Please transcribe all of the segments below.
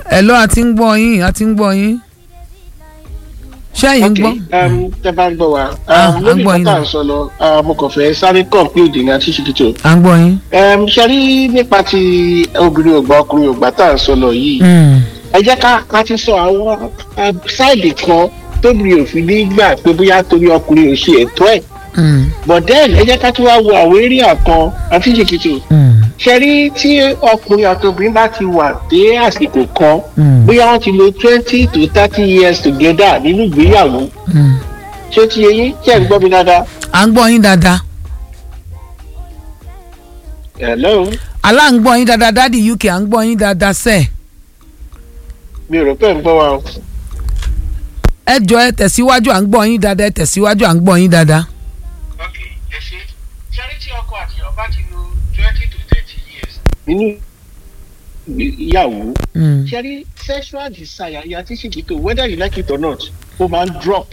Hello, a ti ń gbọ́ yín, a ti ń gbọ́ yín. Ṣẹ́yìn ń gbọ́? Tẹ́ bá ń gbọ́ wa. gbọ́ Lórí yín ìkọ́tà náà. ń sọ lọ, mo kàn fẹ́ sáré conclude ní àti ṣìkìtò. À ń gbọ́ yín. Ṣe rí nípa ti obìnrin ògbà ọkùnrin ògbà tá à ń sọ lọ yìí. Ẹ jẹ́ ká ti sọ àwọn sáìdì kan tóbi òfin ní gbà pé bóyá torí ọkùnrin ò ṣe ẹ̀tọ́ ẹ̀. But then ẹ jẹ́ ká tún wá wo àwọn area kan àti ṣìkìtò. Ṣe rí tí ọkùnrin àti obìnrin bá ti wà dé àsìkò kan bóyá wọ́n ti lo 20 to 30 years together nínú ìgbéyàwó. Ṣé ó ti yé yín? Ṣé ẹ̀ ń gbọ́ mi dáadáa? À ń gbọ́ yín dáadáa. Hello? Alá ń gbọ́ yín dáadáa, dádì UK à ń gbọ́ yín dáadáa sẹ́ẹ̀. Mi ò rò pé ń gbọ́ wa o. Ẹ jọ ẹ tẹ̀síwájú à ń gbọ́ yín dáadáa, ẹ tẹ̀síwájú à ń gbọ́ yín dáadáa. Ok, ẹ ṣe. Charity ọkọ àti ìyàwó bá ti lo 20 to 30 years. Nínú ìyàwó. Ṣẹ́rí sexual desire ya tí ṣì kìtò whether you like it or not ó máa ń drop.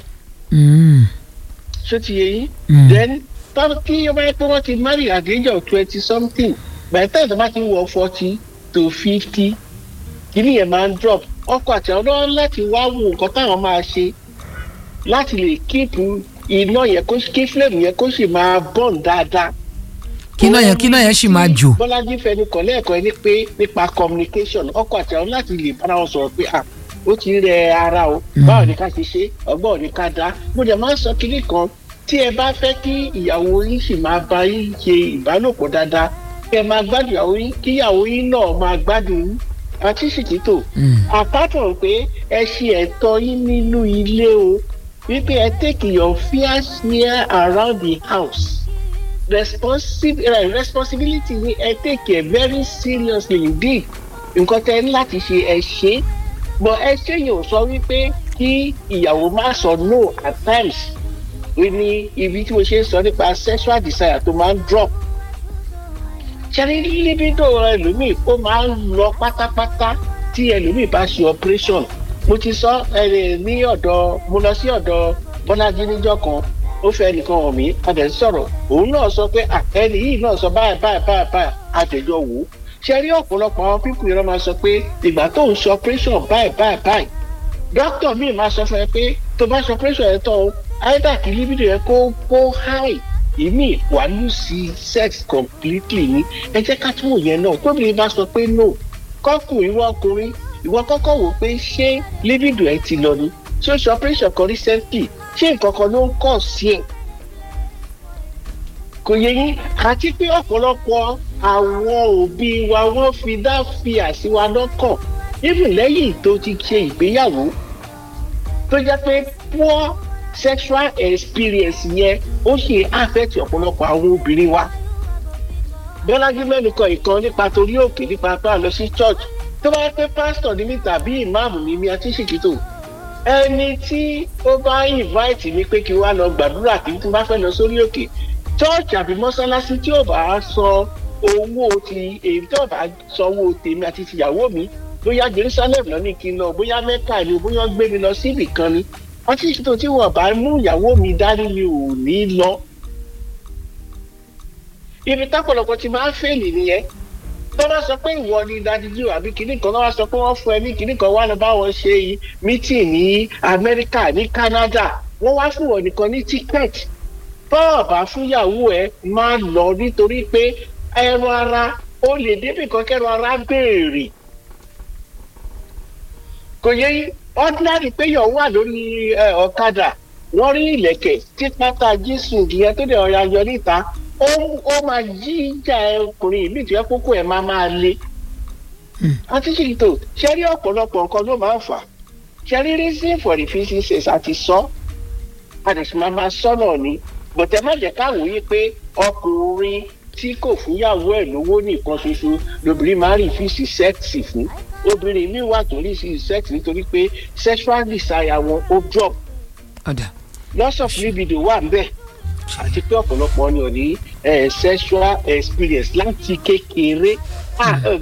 Ṣé ti yé yín? Then kí ọba yẹn pé wọ́n ti marry at the age of 20 something by the time tó bá ti wọ 40 to 50 kìíní yẹn máa ń drop. Ọkọ àti àwọn ọlọ́run láti wá wo nǹkan táwọn máa ṣe láti lè keep iná yẹn kí flame yẹn kó sì máa burn dáadáa. Kí náà yẹn sì máa jò. Bọ́lájí fẹnu kọ̀ lẹ́ẹ̀kan ẹni pé nípa communication ọkọ àti àwọn láti lè bára wọn sọ̀rọ̀ pé ó ti rẹ ara o báwo ni ká ṣe ọgbọ́n ni ká dá. Mo dẹ̀ máa ń sọ kinní kan tí ẹ bá fẹ́ kí ìyàwó yín sì máa bá yín ṣe ìbálòpọ̀ dáadáa kí ẹ máa gbádùn ìyàwó yín kí ìyàwó yín náà máa gbádùn yín àti ṣìkìtò. Àpapọ̀ pé ẹ ṣe ẹ̀tọ́ yín nínú ilé o wípé ẹ take your fair share around the house. Responsibility ni ẹ take it very seriously indeed. Nǹkan tẹ́ ní láti ṣe ẹ ṣe but ẹ ṣe yóò sọ wípé kí ìyàwó má sọ no at times. Ní ibi tí mo ṣe ń sọ nípa sexual desire tó máa ń drop. Ṣẹ́ni libido ẹlòmíì ó máa ń lọ pátápátá tí ẹlòmíì bá ṣe operation. Mo ti sọ ní ọ̀dọ̀ mo lọ sí ọ̀dọ̀ Bọ́lájí níjọ́ kan ó fẹ́ ẹnìkan hàn mí adẹ̀ sọ̀rọ̀ òun náà sọ pé ẹni yìí náà sọ báyìí àtẹ̀jọ́ wò ó. Ṣe rí ọ̀pọ̀lọpọ̀ àwọn pípù yẹn máa sọ pé ìgbà tó ń ṣe operation báyìí dókítà míì máa sọ fún ẹ pé tó bá ṣe operation yẹn tán o either kí libido yẹn kó high ìmí wà lùsí sex completely ni. Ẹ jẹ́ ká tún wò yẹn náà tóbi bá sọ pé no kọ́kùnrin ìwọ ọkùnrin ìwọ kọ́kọ́ wò pé ṣé libido ẹ ti lọ ni ṣé ó ṣe operation kan recently ṣé nǹkan kan ló ń kọ̀ sí ẹ̀. Kò yẹ yín àti pé ọ̀pọ̀lọpọ̀ àwọn òbí wa wọ́n fi àṣìwà lọ́kàn even lẹ́yìn tó ti ṣe ìgbéyàwó tó jẹ́ pé poor sexual experience yẹn ó ṣe affect ọ̀pọ̀lọpọ̀ àwọn obìnrin wa. Bọ́lájí mẹ́nu kan ìkan nípa torí òkè nípa pé a lọ sí church tó bá yẹ pé pásítọ̀ ní mi tàbí ìmáàmù ní mi àti ṣìkìtò ẹni tí ó bá invite mi pé kí wá lọ gbàdúrà kí n bá fẹ́ lọ sórí òkè church àbí mọ́sálásí tí ò bá sọ owó ti èyí tí ò bá sọ owó tèmi àti tìyàwó mi bóyá Jerusalem lọ ní kí n lọ bóyá Mẹ́kà ni bóyá gbé mi lọ síbì kan ni àti ìṣètò tí wọn bá mú ìyàwó mi dání mi ò ní lọ. Ibi tápọ̀lọpọ̀ ti máa ń fèlì nìyẹn tó bá sọ pé ìwọ ni dájú àbí kìnnì kan lọ́wọ́ sọ pé wọ́n fún ẹ ní kìnnì kan wá lọ bá wọn ṣe meeting ní Amẹ́ríkà ní Canada wọ́n wá fún wọn nìkan ní ticket tọ́ọ̀ bá fúnyàwó ẹ máa lọ nítorí pé ẹran ara ó lè débì kan kẹran ara béèrè. Kò yẹ ordinary pé yọ̀ wà lórí ọ̀kadà wọ́n rí ìlẹ̀kẹ̀ tí pátá Jésù ìyẹn tó dẹ̀ ọ̀yà yọ níta ó máa jíjà ọkùnrin ìlú ìtìwẹ́ kókó ẹ̀ máa le. Àti ṣètò ṣe rí ọ̀pọ̀lọpọ̀ nǹkan ló máa ń fà ṣe rí reason for the physicists àti sọ àdìsí máa sọ náà ni bọ̀tẹ́ má jẹ́ ká wòye pé ọkùnrin tí kò fúnyàwó ẹ̀ lówó nìkan ṣoṣo lóbìnrin máa rí fíìsì sẹ́ẹ̀sì fún obìnrin mi wà tó rí sí sẹ́ẹ̀sì nítorí pé sexual desire wọn ó drop loss of libido wà ń bẹ̀ àti pé ọ̀pọ̀lọpọ̀ ni ò ní sexual experience láti kékeré ò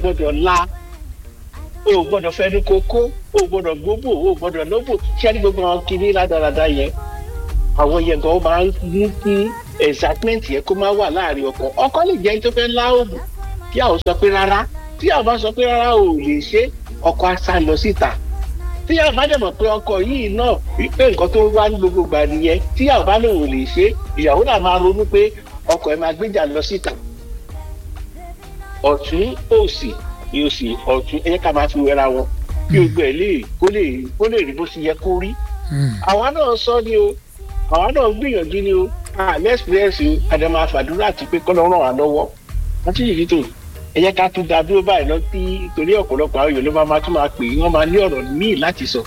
gbọ́dọ̀ fẹ́nu kókó ò gbọ́dọ̀ gbóbò ò gbọ́dọ̀ lóbò ṣé ní gbogbo àwọn kiri ládàradà yẹn àwọn yẹn gan máa ń mú kí excitement yẹn kó máa wà láàrin ọkọ lè jẹ́ tó fẹ́ lá òògùn kí àwọn sọ pé rárá tí a bá sọ pé rárá o ò lè ṣe ọkọ á sá lọ síta tí a bá dẹ̀ mọ̀ pé ọkọ yìí náà wípé nǹkan tó wá ní gbogbo gbà nìyẹn tí a bá lòun ò lè ṣe ìyàwó náà máa ronú pé ọkọ ẹ̀ máa gbéjà lọ síta ọ̀tún òsì òsì ọ̀tún ẹ jẹ́ ká máa fi wéra wọn kí gbogbo ẹ̀ kó lè rí bó ṣe yẹ kó rí àwa náà sọ ni o àwa náà gbìyànjú ni o lẹ́sìpírẹ́sì àdàmà àfàdúrà àti pé kọ́ ló ràn wá lọ́wọ́ wọ́n ti yìí tó ẹ jẹ́ ká tún dá dúró báyìí lọ tí torí ọ̀pọ̀lọpọ̀ àwọn èèyàn ló máa tún máa pè é wọ́n máa ní ọ̀rọ̀ míì láti sọ.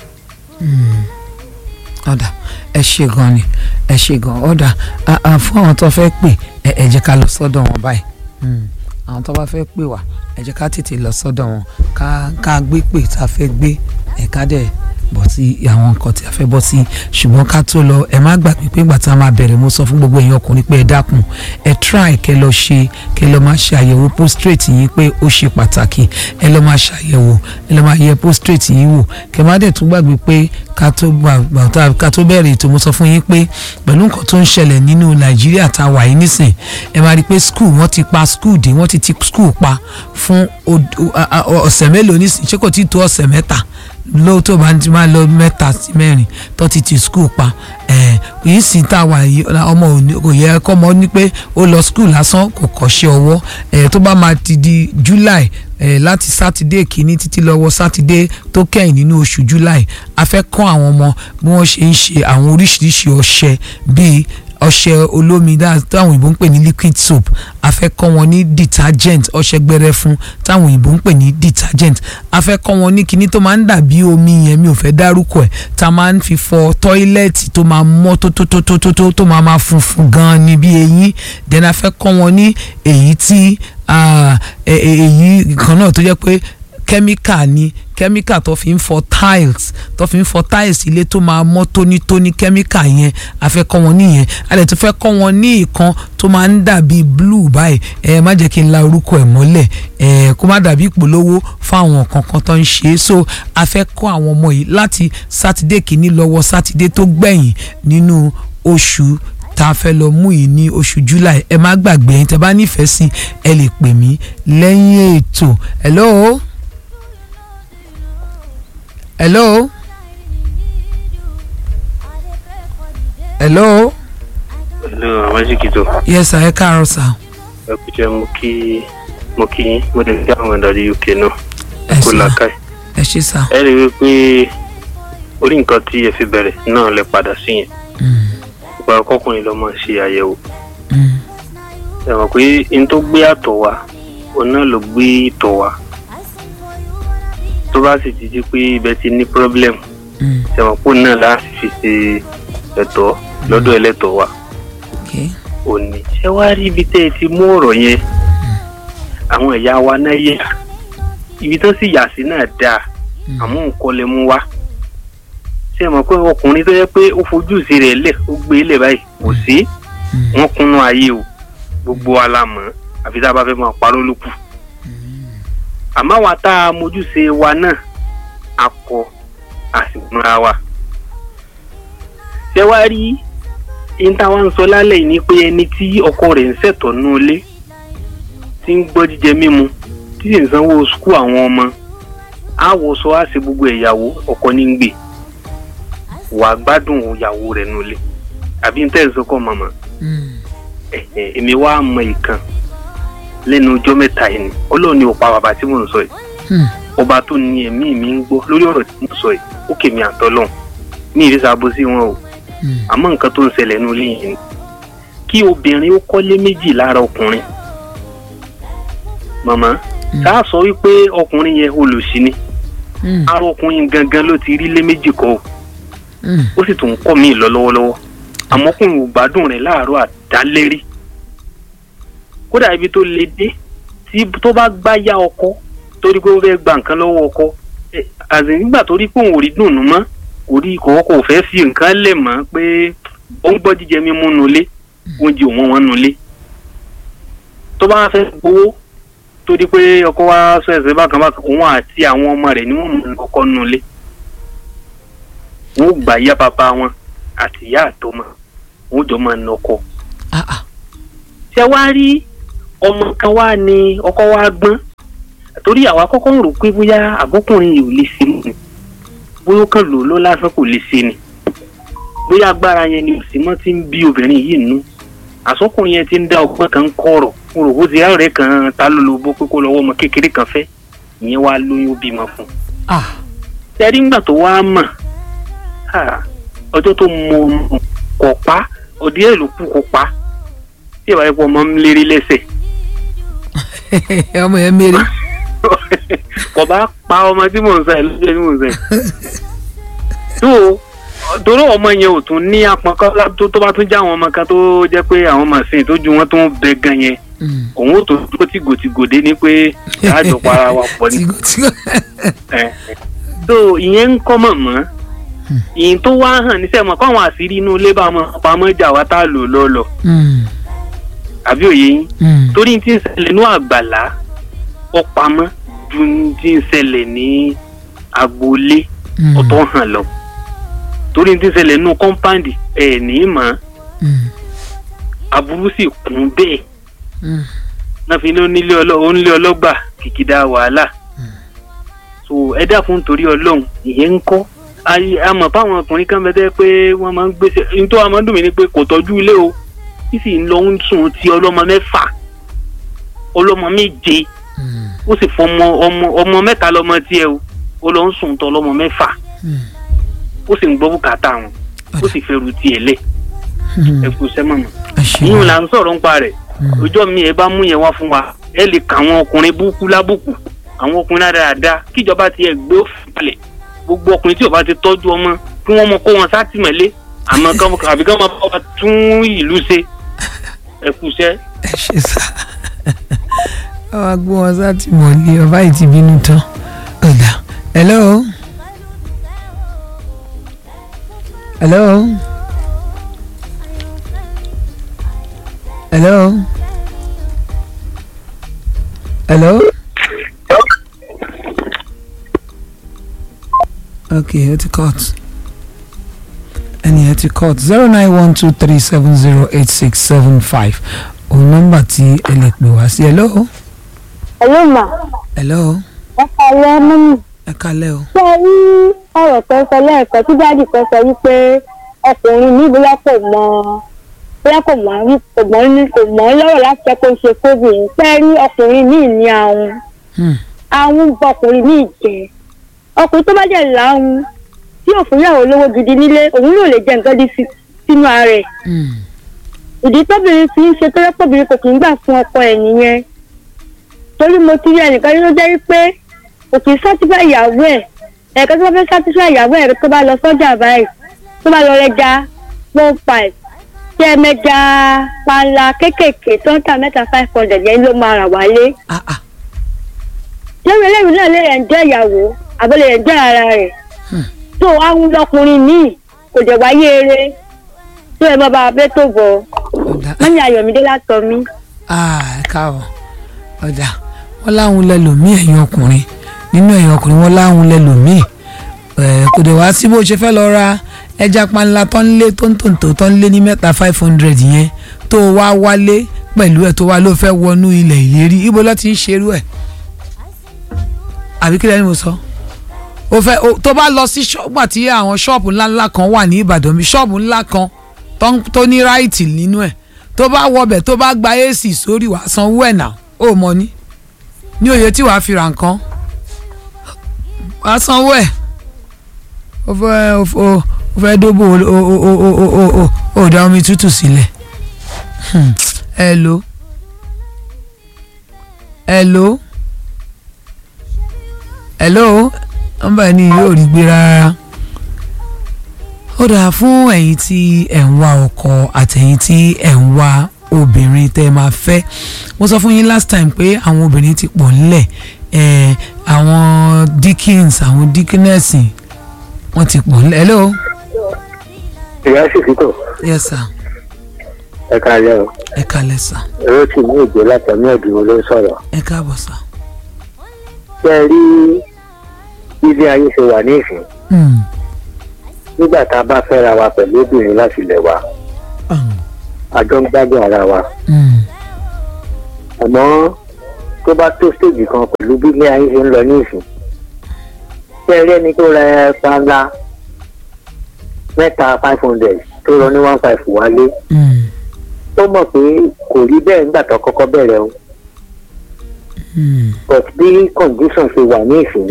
ọ̀dà ẹ ṣe gan ni ẹ ṣe gan ọ̀dà fún àwọn tó fẹ́ pè ẹ jẹ́ ká lọ sọ́dọ̀ wọn báyìí àwọn tó bá fẹ́ pè wá ẹ jẹ́ ká tètè lọ sọ́dọ̀ wọn ká gbé pè tá a fẹ́ gbé ẹ̀ka dẹ̀ bọ́ sí àwọn nǹkan tí a fẹ́ bọ́ sí ṣùgbọ́n ká tó lọ ẹ má gbàgbé pé ìgbà tá a máa bẹ̀rẹ̀ mo sọ fún gbogbo èèyàn ọkùnrin pé ẹ dákun ẹ try kẹ́ lọ máa ṣe àyẹ̀wò prostate yín pé ó ṣe pàtàkì ẹ lọ máa ṣàyẹ̀wò ẹ lọ máa yẹ prostate yín wò kẹ́ má dẹ̀ tún gbàgbé pé ká tó bẹ̀rẹ̀ ètò mo sọ fún yín pé pẹ̀lú nǹkan tó ń ṣẹlẹ̀ nínú Nàìjíríà tá a wà yìí nísìn ẹ máa rí i pé wọ́n ti pa school dé wọ́n ti school pa fún ọ̀sẹ̀ mélòó nísìn ṣé kò tí ì tó ọ̀sẹ̀ mẹ́ta lóòótọ́ bá ti máa lọ 3 sí 4 tó ti school pa yìí sì tá a wà yìí ọmọ kò yẹ kọ́ ọmọ ní pé ó lọ school lásán kò kọ́ṣẹ́ ọwọ́ tó bá máa ti di July láti sátidé kìíní títí lọ́wọ́ sátidé tó kẹ́yìn nínú oṣù July a fẹ́ kọ́ àwọn ọmọ bí wọ́n ṣe ń ṣe àwọn oríṣiríṣi ọṣẹ bíi ọṣẹ olómi táwọn òyìnbó ń pè ní liquid soap a fẹ́ kọ́ wọn ní detergent ọṣẹ gbẹrẹfun táwọn òyìnbó ń pè ní detergent a fẹ́ kọ́ wọn ní kinní tó máa ń dàbí omi yẹn mi ò fẹ́ dárúkọ ẹ̀ tá a máa ń fi fọ tọ́ílẹ̀tì tó máa mọ́ tó máa funfun gan-an ní bí eyín then a fẹ́ kọ́ wọn ní èyí tí èyí kan náà tó jẹ́ pé kẹ́míkà tó fi ń fọ tiles ilé tó máa mọ́ tónítóní kẹ́míkà yẹn a fẹ́ kọ́ wọn nìyẹn a lè tún fẹ́ kọ́ wọn ní ìkan tó máa ń dàbí blue báyìí má jẹ́ kí n la orúkọ ẹ̀ mọ́lẹ̀ kó má dàbí ìpolówó fáwọn kankan tó ń ṣe é so a fẹ́ kọ́ àwọn ọmọ yìí láti sátidé kìíní lọ́wọ́ sátidé tó gbẹ̀yìn nínú oṣù tá a fẹ́ lọ mú yìí ní oṣù July ẹ má gbàgbé ẹ̀yin tẹ́ bá nífẹ̀ẹ́ sí ẹ lè pè mí lẹ́yìn ètò hello. Hello. Hello, Amajikito. Yes, sir. Ẹ káàárọ̀ sir. Ẹ kú jẹ́ mo kí yín, mo lè gbé àwọn ìdarí UK náà. Kó làákàyè. Ẹ ṣé sir. Ẹ rí i pé orí nǹkan tí ẹ fi bẹ̀rẹ̀ náà lẹ padà sí yẹn. Ìgbà ọkọkùnrin lọ máa ṣe àyẹ̀wò. Ẹ mọ̀ pé n tó gbé àtọ̀ wá, òun náà ló gbé ìtọ̀ wá. Tó bá sì ti di pé ibẹ̀ ti ní problem ṣẹ̀wọ̀n náà láti fi ṣe ẹ̀tọ́ lọ́dọ̀ ẹlẹ́tọ̀ wa òní ṣé wàá rí ibi tẹ́ ẹ ti mú ọ̀rọ̀ yẹn àwọn ẹ̀yà wa náà yẹ ibi tó sì yà sí náà dáa àmọ́ nǹkan lè mú wá ṣé mọ̀ pé ọkùnrin tó yẹ pé ó fojú sí rẹ̀ lẹ̀ ó gbé lẹ̀ báyìí kò sí wọ́n kúnnú ayé o gbogbo alámọ̀ àfi tá a bá fẹ́ máa parọ́ lókù àmọ́ wa tá a mójúṣe wa náà akọ àsìkúnra wa ṣé wàá rí ihun táwa ń sọ lálẹ́ yìí ni pé ẹni tí ọkọ rẹ̀ ń ṣètọ́ nú ilé tí ń gbọ́ jíjẹ mímu tí sì ń sanwó sukú àwọn ọmọ àwòsọ á ṣe gbogbo ìyàwó ọkọ ní ń gbé wà gbádùn ìyàwó rẹ̀ nú ilé àbí ń tẹ́ ẹ̀ sọ́kọ̀ màmá èmi wá mọ ìkan lẹ́nu ọjọ́ mẹ́ta yìí ni Ọlọ́run ni ó pa bàbá tí mò ń sọ yìí ọba tó ní ẹ̀mí mi ń gbọ́ lórí ọ̀rọ̀ tí mo sọ yìí ó kèmí àtọ́lọ́hún ní ìrísà abo sí wọn o àmọ́ nǹkan tó ń ṣẹlẹ̀ nínú ilé yìí ni kí obìnrin ó kọ́lé méjì lára ọkùnrin màmá sáà sọ wípé ọkùnrin yẹn olùsí ni ara ọkùnrin gangan ló ti rí lé méjì kọ́ o ó sì tún kọ́ mí lọ lọ́wọ́lọ́wọ́ àmọ́ ọkùnrin ò gbádùn rẹ̀ láàárọ̀ àdálérí kódà ibi tó le dé tí tó bá gbá yá ọkọ torí pé ó fẹ́ gba nǹkan lọ́wọ́ ọkọ àti nígbà tó rí pé òun ò rí dùnnú mọ́ kò rí kò fẹ́ fi nǹkan lẹ̀ mọ́ pé ó ń gbọ́ jíjẹ mímú nulẹ̀ oúnjẹ òun wọn nulẹ̀ tó bá fẹ́ gbowó torí pé ọkọ wa sọ ẹsẹ̀ bákan òun àti àwọn ọmọ rẹ̀ ni wọ́n mú ọkọ nulẹ̀ wọ́n gbà yá bàbá wọn àti ìyá àtọmọ wọ́n jọ máa ń nọkọ. ṣé wàá rí ọmọ kan wá ní ọkọ wa gbọ́n torí àwa kọ́kọ́ ń rò pé bóyá àbọ́kùnrin yìí ò lè ṣe mọ́ ni bóyá ó kàn lò ló lásán kò lè ṣe ni bóyá agbára yẹn ni òsì mọ́ ti ń bí obìnrin yìí nú àsọkùnrin yẹn ti ń dá ọgbọ́n kan kọ̀rọ̀ mo rò bó ti rẹ̀ kan ta ló lo bó pé kó lọ́wọ́ ọmọ kékeré kan fẹ́ ìyẹn wá lóyún ó bímọ fún un. tẹ́rí ńgbà tó wá mọ̀ ọjọ́ tó mọ ọmọ kọ̀ pa ọdí ẹ̀ ló kú kó pa tí ìwà ẹ̀pọ̀ ọmọ ń lérí lẹ́sẹ̀. ọmọ yẹn méré. kò bá pa ọmọ tí mò ń sọ ẹ̀ lójú tí mò ń sọ ẹ̀. tó torí ọmọ yẹn ò tún ní apọn kan tó bá tún já àwọn ọmọ kan tó jẹ́ pé àwọn màsìn tó ju wọn tó ń bẹ gan yẹn òun ò tó tìgòtìgòdé ní pé àjọ para wa pọ̀ ní. so ìyẹn ń kọ́ mọ̀mọ́ ìyẹn tó wá hàn ní sẹ́mọ̀ kọ́ àwọn àṣírí inú ilé bá wọn pamọ́ jà wá tá a lò lọ́lọ́ àbí òye yín torí tí ń ṣẹlẹ̀ ní àgbàlá ọ̀pamọ́ ju tí ń ṣẹlẹ̀ ní agboolé ọ̀tọ̀ hàn lọ torí tí ń ṣẹlẹ̀ ní kọ́ńpáǹdì ẹ̀ ní mọ́ aburú sì kún bẹ́ẹ̀ náà fi ní onílé ọlọ́gbà kìkìdá wàhálà so ẹ dákun torí ọlọ́run ìyẹn ń kọ́ àmọ́ fáwọn ọkùnrin kan bẹ́ẹ̀ pé wọ́n máa ń gbèsè nítorí àwọn ọmọdún mi ni pé kò tọ́jú ilé o tí sì ń lọ ń sùn ti ọlọ́mọ 6 ọlọ́mọ 7 ó sì fọ ọmọ 3 lọ́mọ tiẹ̀ o ó lọ ń sùn tọ ọlọ́mọ 6 ó sì ń gbọ́ bùkátà wọn ó sì fẹ́ ru tiẹ̀ lẹ̀ ẹ kú sẹ́mọ̀mọ́ yíyún là ń sọ̀rọ̀ ń pa rẹ̀ ọjọ́ mi ẹ bá mú yẹn wá fún wa ẹ lè kà àwọn ọkùnrin búkú lábùkù àwọn ọkùnrin dáadáa kíjọba tiẹ̀ gbé òfin kalẹ̀ gbogbo ọkùnrin tí ó bá ti tọ́jú ọmọ kí wọ́n mọ kó wọn sátìmọ́lé àmọ́ àbí kán máa bá wa tún ìlú ṣe ẹ kú iṣẹ́. ẹ ṣe sá ọba gbé wọn sátìmọ́lé ọba yìí ti bínú tán ọ̀dà hello hello hello hello. Okay, it's a cut. And it's a cut. 0912370865. O number tí ẹ lè pè wá sí. Hello. Hello ma. Hello. Ẹ kálẹ́ mọ́mí. Ẹ kálẹ́ o. Ṣé rí ọ̀rọ̀ tó sọ lẹ́ẹ̀kan tí dáàdì kan sọ wípé ọkùnrin ní bóyá kò mọ̀ lọ́rọ̀ láti jẹ́ kó ṣe fóbìnrin. Ṣé rí ọkùnrin míì ní àwọn. Àwọn ọkùnrin míì jẹ́. Ọkùnrin tó bá jẹ́ láhùn tí ò fún ìyàwó lówó gidi nílé òun yóò lè jẹ nǹkan di sínú ara ẹ̀. Ìdí tóbìnrin fi ń ṣe tó yẹ́pọ̀bìnrin kò kì í gbà fún ọkọ ẹ̀ nìyẹn. Torí mo ti rí ẹnìkan ló jẹ́ pé kò kì í sátífà ìyàwó ẹ̀ ẹ̀ka tó bá fẹ́ sátífà ìyàwó ẹ̀ tó bá lọ sọ́jà báyìí tó bá lọ rẹja 1.5 tí ẹ mẹ́ja panla kéékèèké tó ń tà mẹ́ta 500 yẹn ló máa rà wálé. Lẹ́yìn eléyìí náà lè rẹ̀ ń jẹ́ ìyàwó àbẹ̀lẹ̀ rẹ̀ ń jẹ́ ara rẹ̀. Tó àwọn ọkùnrin míì kò jẹ̀ wáyé eré tó ẹ bàbá abẹ́ tó bọ̀ mọ́nyí Ayọ̀mídé látọ̀ mí. Ẹ káàbọ̀ ọ̀dà wọ́n láwọn lẹ́lòmíì ẹ̀yin ọkùnrin nínú ẹ̀yin ọkùnrin wọ́n láwọn lẹ́lòmíì kò dé wá sí bó ṣe fẹ́ lọ ra ẹja panla tó ń lé tó ń lé ní mẹ́ta 500 yẹn tó wá wálé pẹ̀lú ẹ̀ tó wá ló fẹ́ wọnú ilẹ̀ ìlérí ibo ló ti ń ṣerú ẹ̀ àbí kí lẹ́ni mo sọ o fẹ́ tó bá lọ sí ṣọ́ọ̀bù àti àwọn ṣọ́ọ̀bù ńláńlá kan wà ní Ìbàdàn mi ṣọ́ọ̀bù ńlá kan tó ní ráìtì nínú ẹ̀ tó bá wọbẹ̀ tó bá gba AC sórí wàá sanwó ẹ̀ náà ó mọ ní òye tí wàá fi ra nǹkan wàá sanwó ẹ̀ ó fẹ́ dóbò ó dá omi tútù sílẹ̀ hello hello hello nọ́mbà ẹni yóò rí gbé rárá ó dáa fún ẹ̀yin tí ẹ̀ ń wá ọkọ àtẹ̀yin tí ẹ̀ ń wá obìnrin tẹ́ máa fẹ́ mo sọ fún yín last time pé àwọn obìnrin ti pọ̀ nílẹ̀ àwọn Dickens àwọn Dickiness wọ́n ti pọ̀ nílẹ̀. Hello. ìyá sì fi kọ. Yes sir. ẹ káalẹ́ o. ẹ káalẹ́ sir. èrò tí ní ìgbé látàmí ẹ̀dùn ló ń sọ̀rọ̀. ẹ káàbọ̀ sir. ṣé ẹ rí ilé ayé ṣe wà ní ìsìn. nígbà tá a bá fẹ́ra wa pẹ̀lú obìnrin láti ilẹ̀ wa àjọ ń gbádùn ara wa. àmọ́ tó bá tó stage kan pẹ̀lú bí ilé ayé ṣe ń lọ ní ìsìn ṣé ẹ rí ẹni tó ra panla mẹ́ta 500 tó lọ ní 15 wálé ó mọ̀ pé kò rí bẹ́ẹ̀ nígbà tó kọ́kọ́ bẹ̀rẹ̀ o but bí condition ṣe wà ní ìsìn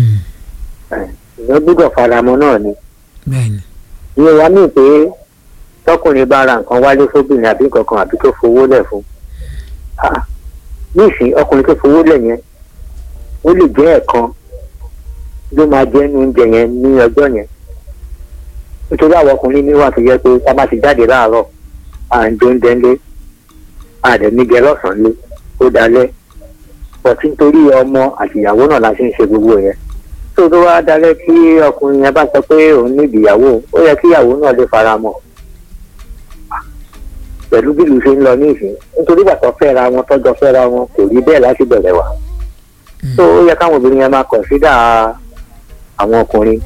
ìyẹn gbọ́dọ̀ faramọ́ náà ni ìyẹn wá mí pé tọkùnrin bá ra nǹkan wálé fóbìnrin àbí nǹkan àbí tó fowó lẹ̀ fún nísìnyí ọkùnrin tó fowó lẹ̀ yẹn ó lè jẹ́ ẹ̀kan ló máa jẹ́ ní oúnjẹ yẹn ní ọjọ́ yẹn nítorí àwọn ọkùnrin ní wà tó yẹ pé ká má ti jáde láàárọ̀ à ń jẹ oúnjẹ ńlé àdẹ̀míjẹ lọ́sàn-án lé ó dalẹ̀ pọ̀tí nítorí ọmọ àtìyàwó náà la ṣe ń ṣe gbogbo yẹn tó tó wá dalẹ̀ kí ọkùnrin yẹn bá sọ pé òun ní ìdìyàwó ó yẹ kí ìyàwó náà lè fara mọ́ pẹ̀lú bí ìlú ṣe ń lọ ní ìsìn nítorí bàtọ́ fẹ́ra wọn tọ́jọ́ fẹ́ra wọn kò rí bẹ́ẹ̀ láti bẹ̀rẹ̀ wá tó ó yẹ káwọn obìnrin yẹn máa kọ̀nsídà àwọn ọkùnrin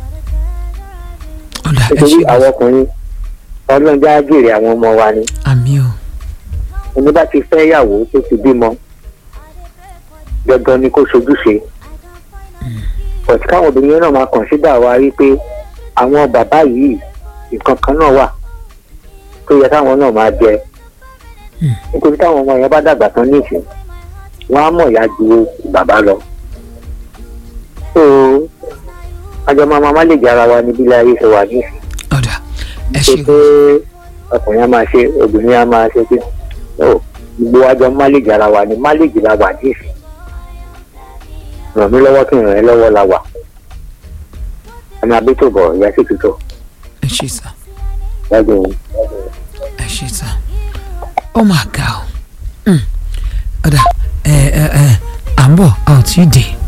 nítorí àwọn ọkùnrin ọlọ́njà jèrè àwọn ọmọ wa ni ẹni bá ti fẹ́ yàwó tó ti bímọ dandan ni kó ṣojúṣe pọ̀tí káwọn obìnrin náà máa kọ̀nsídà wa rí pé àwọn bàbá yìí nǹkan kan náà wà tó yẹ káwọn náà máa jẹ nítorí táwọn ọmọ yẹn bá dàgbà tán nísìn wọn á mọ̀ ìyá ju bàbá lọ so àjọ máa lè jẹ ara wa níbi ilé ayé ṣe wà nísìn ṣe pé ọkùnrin á máa ṣe obìnrin á máa ṣe pé gbogbo àjọ má lè jẹ ara wa ni má lè jẹ la wà nísìn ràn mí lọ́wọ́ kí n ràn ẹ́ lọ́wọ́ la wà ẹni abétò bọ̀ ìyá sì tuntun. ẹ ṣe sá. ẹ ṣe sá. ó mà ga ọ. ọ̀dà à ń bọ̀ a ò tí ì dé.